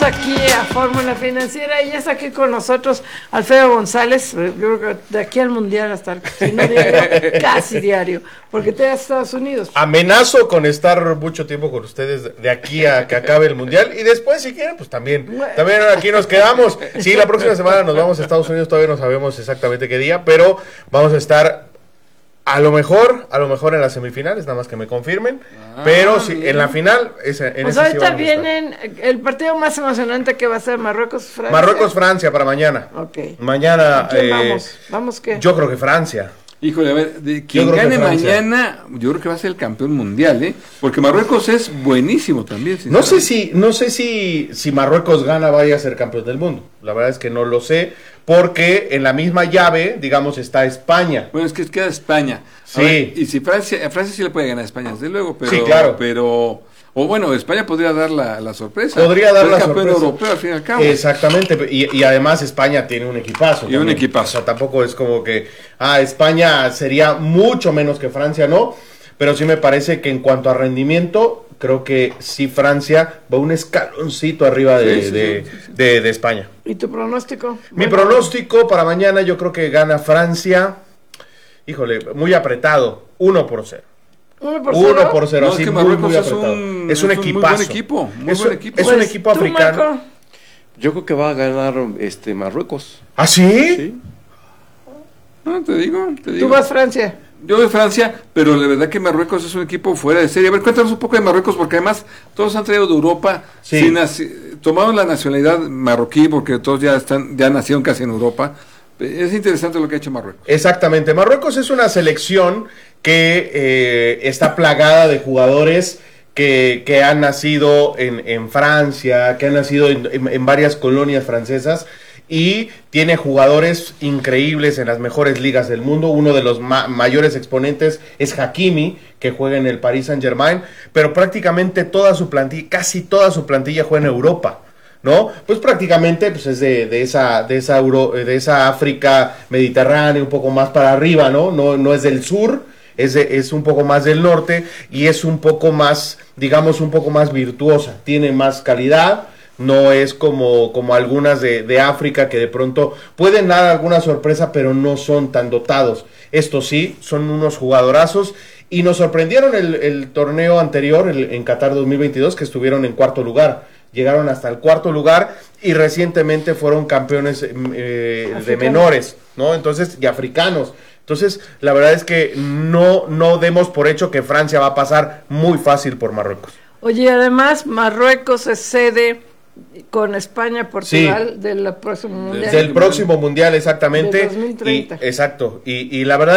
Regresamos aquí a Fórmula Financiera y ya está aquí con nosotros Alfredo González. Yo creo que de aquí al Mundial hasta si no diario, casi diario, porque te vas a Estados Unidos. Amenazo con estar mucho tiempo con ustedes de aquí a que acabe el Mundial y después si quieren pues también aquí nos quedamos. Sí, la próxima semana nos vamos a Estados Unidos, todavía no sabemos exactamente qué día, pero vamos a estar a lo mejor en las semifinales, nada más que me confirmen, pero sí, en la final, pues ahorita sí vienen el partido más emocionante que va a ser Marruecos-Francia. Marruecos-Francia para mañana. Okay. Mañana. Vamos. ¿Vamos qué? Yo creo que Francia. Híjole, a ver, quien gane mañana, yo creo que va a ser el campeón mundial, ¿eh? Porque Marruecos es buenísimo también. No sé si Marruecos gana vaya a ser campeón del mundo. La verdad es que no lo sé, porque en la misma llave, digamos, está España. Bueno, es que queda España. Sí. Ver, y si Francia sí le puede ganar a España, desde luego, pero... Sí, claro. O bueno, España podría dar la sorpresa. Podría dar la sorpresa. Campeón europeo al fin y al cabo. Exactamente, y además España tiene un equipazo. Y también. Un equipazo. O sea, tampoco es como que, España sería mucho menos que Francia, ¿no? Pero sí me parece que en cuanto a rendimiento, creo que sí Francia va un escaloncito arriba de España. ¿Y tu pronóstico? Mi pronóstico para mañana yo creo que gana Francia, híjole, muy apretado, 1-0. 1-0, no, así es que muy apretado. Es un equipazo. Muy buen equipo. Es un equipo africano. Marco? Yo creo que va a ganar Marruecos. ¿Ah, sí? Sí. No, te digo. ¿Tú vas Francia? Yo voy a Francia, pero la verdad que Marruecos es un equipo fuera de serie. A ver, cuéntanos un poco de Marruecos, porque además todos han traído de Europa, sí. Tomaron la nacionalidad marroquí, porque todos ya nacieron casi en Europa. Es interesante lo que ha hecho Marruecos. Exactamente, Marruecos es una selección que está plagada de jugadores que han nacido en Francia, que han nacido en varias colonias francesas, y tiene jugadores increíbles en las mejores ligas del mundo. Uno de los mayores exponentes es Hakimi, que juega en el Paris Saint-Germain, pero prácticamente casi toda su plantilla juega en Europa, ¿no? Pues prácticamente pues es de esa África mediterránea, un poco más para arriba, no es del sur, es un poco más del norte, y es un poco más, digamos, un poco más virtuosa, tiene más calidad. No es como algunas de África que de pronto pueden dar alguna sorpresa, pero no son tan dotados. Estos sí, son unos jugadorazos, y nos sorprendieron el torneo anterior, en Qatar 2022, que estuvieron en cuarto lugar. Llegaron hasta el cuarto lugar y recientemente fueron campeones de menores, ¿no? Entonces, y africanos. Entonces, la verdad es que no demos por hecho que Francia va a pasar muy fácil por Marruecos. Oye, además, Marruecos es sede con España, Portugal, sí, del próximo mundial. Del próximo mundial, exactamente. De 2030. Exacto. Y la verdad